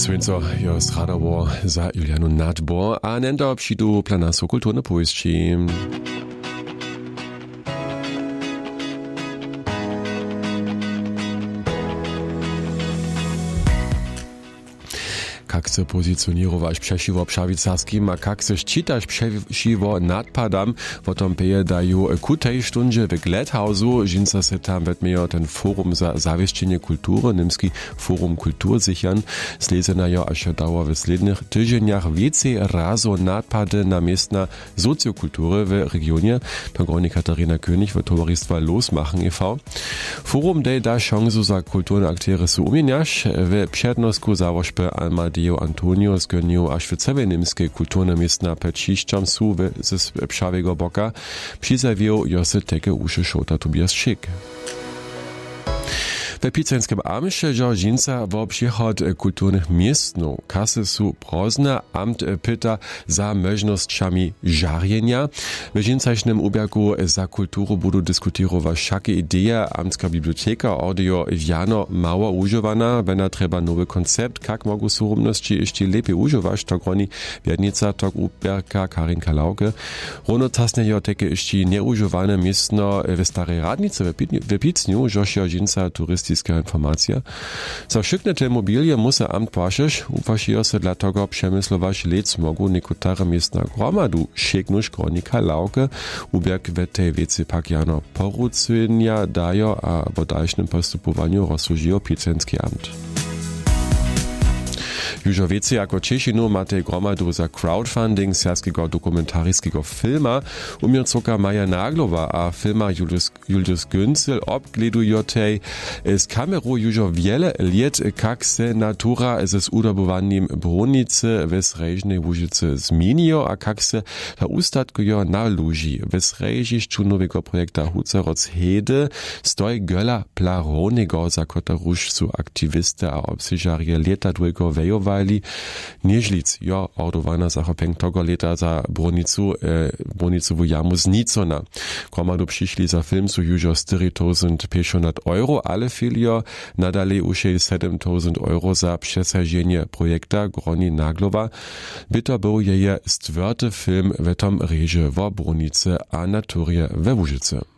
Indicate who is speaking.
Speaker 1: Słońco jest radowo za Julianu Nadbor, a nenda przyjdu planasu kulturne powieści. Jak se pozycjonować przeciwko przewicarskim, a jak se szczytać przeciwko nadpadam, potem peje dają kutej stundzie w Gledhausu, żinca se tam wetmiejo ten forum za zawieszczenie kultury, niemski forum kultursichern, slezena jo aż dało w slednych tydzieniach więcej razu nadpady na miestna socjokultury w regionie, to groni Katarina König w towarzystwa Losmachen e.V. Forum dej da szansę za kulturne aktery su umieniasz, w przednostku założby Almadeo Antonio zgonił aż w całej niemskiej kulturne miestna pečišćam su z pszawego boka przyzawił josy teke uszy szota Tobias Schick. W Picenskim amście żinca w przychod kulturnych miestnów kasy su prozna amt pyta za możnościami żarjenia. W żincaśnym ubiegu za kulturu budu dyskutować wszakie idee. Amtska biblioteka audio jano mało używana, będa trzeba nowy koncept, jak mogą surumności jeszcze lepiej używać, to groni Wiednica, to ubierka Karinka Lauke. Równocześnie jo takie jeszcze nieużywane miestno w Starej Radnicy w Picniu, żoś żinca turystycznie informacja. Za wszelkie te mobilie musi amt płacić, uważają się dlatego przemyslować lec mogą niektóre miestna gromadu sięgnąć kronika Lauke, ubieg w tej wiece pak jano poruczenia dają, a w dalszym postępowaniu rozsłużyło Picenskie amt. Już wiecie, jako Czeszinu mate gromadu za crowdfunding serskiego dokumentaryjskiego filma umiercoka Maja Naglowa a filma Julius Günzel obgledują tej z kamerą już wiele lat, jak se natura z udobowaniem bronicy w Sreżnej Łużycy zmieniło, a jak se ta ustatkują na ludzi. W Srežišću nowego projekta Huceroc Hede stoi Göla Plaronego, za kota róż su aktywisty a obsyżarje leta dwojego wejowali. Niežlic, jo, ordowana zachopeng tego leta za bronicu w jamu znicona. Gromadu przyszli za film su już 4.500 euro, ale filio nadalej ušej 7.000 euro za przesażenie projekta groni Naglowa. By to był jej stwierty film w tom reży w bronicy a naturie we Łużycy.